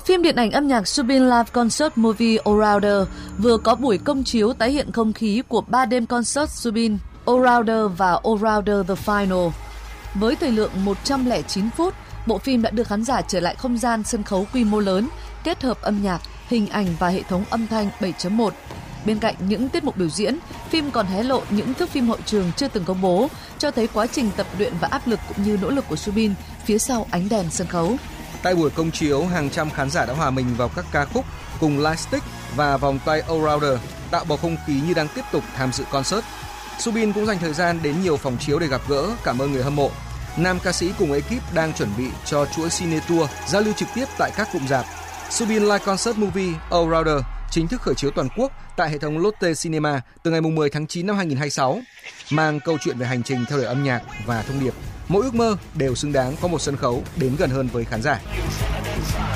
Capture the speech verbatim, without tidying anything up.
Phim điện ảnh âm nhạc Subin Live Concert Movie Allrounder vừa có buổi công chiếu tái hiện không khí của ba đêm concert Subin, Allrounder và Allrounder The Final. Với thời lượng một trăm lẻ chín phút, bộ phim đã đưa khán giả trở lại không gian sân khấu quy mô lớn, kết hợp âm nhạc, hình ảnh và hệ thống âm thanh bảy chấm một. Bên cạnh những tiết mục biểu diễn, phim còn hé lộ những thước phim hậu trường chưa từng công bố, cho thấy quá trình tập luyện và áp lực cũng như nỗ lực của Subin phía sau ánh đèn sân khấu. Tại buổi công chiếu, hàng trăm khán giả đã hòa mình vào các ca khúc cùng lightstick và vòng tay Allrounder, tạo bầu không khí như đang tiếp tục tham dự concert. Subin cũng dành thời gian đến nhiều phòng chiếu để gặp gỡ, cảm ơn người hâm mộ. Nam ca sĩ cùng ekip đang chuẩn bị cho chuỗi Cine Tour giao lưu trực tiếp tại các cụm rạp. Subin Live Concert Movie Allrounder chính thức khởi chiếu toàn quốc tại hệ thống Lotte Cinema từ ngày mười tháng chín năm hai nghìn không trăm hai mươi sáu, mang câu chuyện về hành trình theo đuổi âm nhạc và thông điệp mỗi ước mơ đều xứng đáng có một sân khấu đến gần hơn với khán giả.